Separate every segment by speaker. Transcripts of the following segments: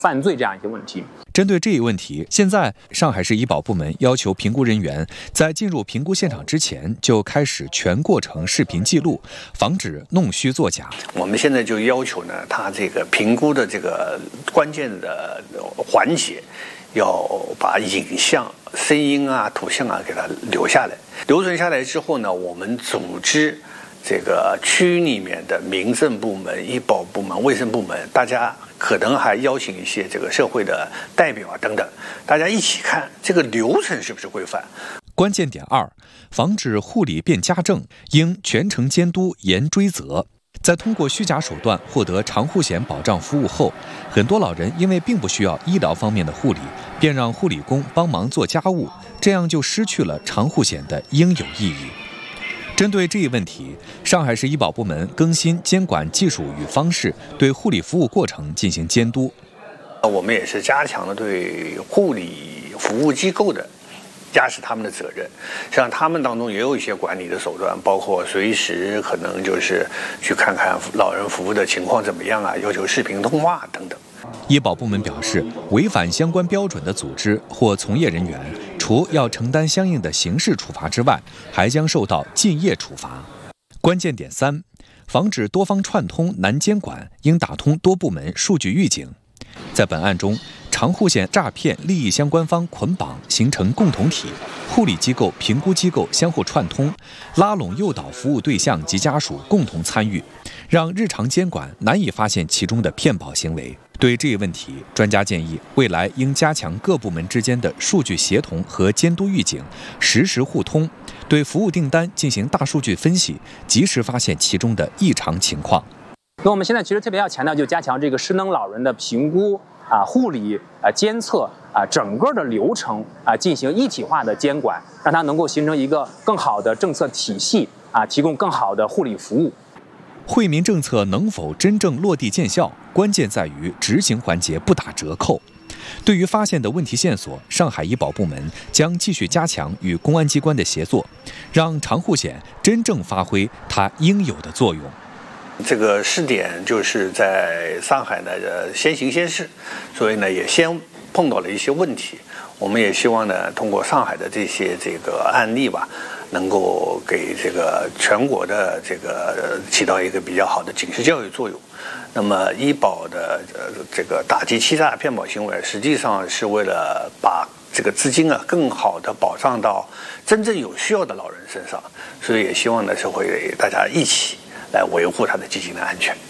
Speaker 1: 犯罪这样一些问题。
Speaker 2: 针对这一问题，现在上海市医保部门要求评估人员在进入评估现场之前就开始全过程视频记录，防止弄虚作假。
Speaker 3: 我们现在就要求呢，他这个评估的这个关键的环节，要把影像、声音啊、图像啊给它留下来。留存下来之后呢，我们组织这个区里面的民政部门、医保部门、卫生部门，大家可能还邀请一些这个社会的代表啊等等，大家一起看这个流程是不是规范。
Speaker 2: 关键点2，防止护理变家政，应全程监督严追责。在通过虚假手段获得长护险保障服务后，很多老人因为并不需要医疗方面的护理，便让护理工帮忙做家务，这样就失去了长护险的应有意义。针对这一问题，上海市医保部门更新监管技术与方式，对护理服务过程进行监督。
Speaker 3: 我们也是加强了对护理服务机构的加持他们的责任，实际上他们当中也有一些管理的手段，包括随时可能就是去看看老人服务的情况怎么样啊，要求视频通话等等。
Speaker 2: 医保部门表示，违反相关标准的组织或从业人员，除要承担相应的刑事处罚之外，还将受到禁业处罚。关键点3，防止多方串通难监管，应打通多部门数据预警。在本案中，长护险诈骗利益相关方捆绑形成共同体，护理机构、评估机构相互串通，拉拢诱导服务对象及家属共同参与，让日常监管难以发现其中的骗保行为。对这一问题，专家建议未来应加强各部门之间的数据协同和监督预警，实时互通，对服务订单进行大数据分析，及时发现其中的异常情况。
Speaker 1: 那我们现在其实特别要强调，就加强这个失能老人的评估护理监测整个的流程进行一体化的监管，让它能够形成一个更好的政策体系提供更好的护理服务。
Speaker 2: 惠民政策能否真正落地见效，关键在于执行环节不打折扣。对于发现的问题线索，上海医保部门将继续加强与公安机关的协作，让长护险真正发挥它应有的作用。
Speaker 3: 这个试点就是在上海呢先行先试，所以呢也先碰到了一些问题。我们也希望呢通过上海的这些案例吧，能够给这个全国的起到一个比较好的警示教育作用。那么医保的这个打击欺诈骗保行为，实际上是为了把这个资金更好的保障到真正有需要的老人身上，所以也希望呢是会大家一起来维护他的基金的安全。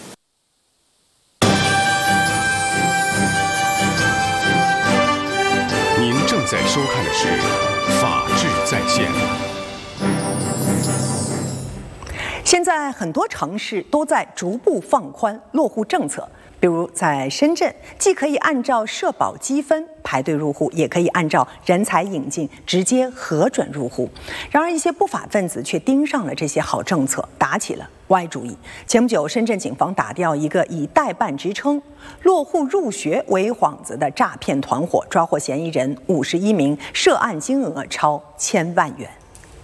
Speaker 4: 您正在收看的是《法治在线》。
Speaker 5: 现在很多城市都在逐步放宽落户政策，比如在深圳，既可以按照社保积分排队入户，也可以按照人才引进直接核准入户。然而，一些不法分子却盯上了这些好政策，打起了歪主意。前不久，深圳警方打掉一个以代办职称落户入学为幌子的诈骗团伙，抓获嫌疑人51名，涉案金额超1000万元。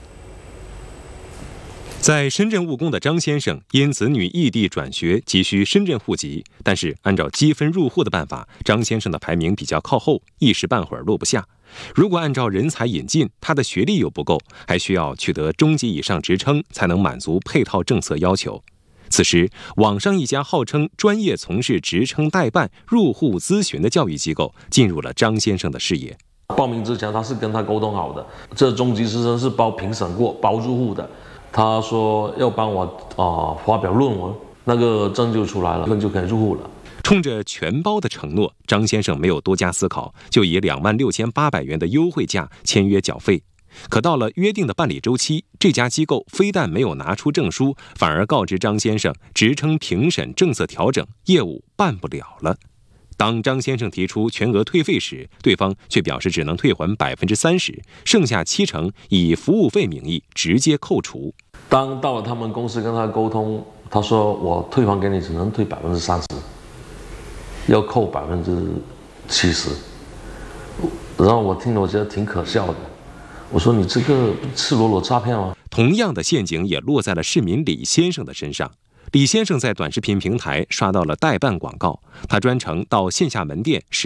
Speaker 6: 在深圳务工的张先生因子女异地转学急需深圳户籍，但是按照积分入户的办法，张先生的排名比较靠后，一时半会儿落不下。如果按照人才引进，他的学历又不够，还需要取得中级以上职称才能满足配套政策要求。此时，网上一家号称专业从事职称代办、入户咨询的教育机构进入了张先生的视野。
Speaker 7: 报名之前他是跟他沟通好的，这中级职称是包评审过、包入户的。他说要帮我发表论文，那个证就出来了，就可以入户了。
Speaker 6: 冲着全包的承诺，张先生没有多加思考，就以26,800元的优惠价签约缴费。可到了约定的办理周期，这家机构非但没有拿出证书，反而告知张先生职称评审政策调整，业务办不了了。当张先生提出全额退费时，对方却表示只能退还30%，剩下70%以服务费名义直接扣除。
Speaker 7: 当到了他们公司跟他沟通，他说我退还给你只能退30%，要扣70%。然后我听了我觉得挺可笑的，我说你这个赤裸裸诈骗吗？
Speaker 6: 同样的陷阱也落在了市民李先生的身上。李先生在短视频平台刷到了代办广告，他专程到线下门店实